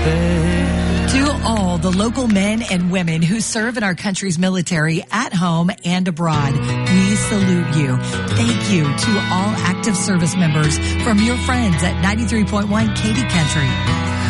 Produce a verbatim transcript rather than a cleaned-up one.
there. To all the local men and women who serve in our country's military at home and abroad, we salute you. Thank you to all active service members from your friends at ninety-three point one Katy Country.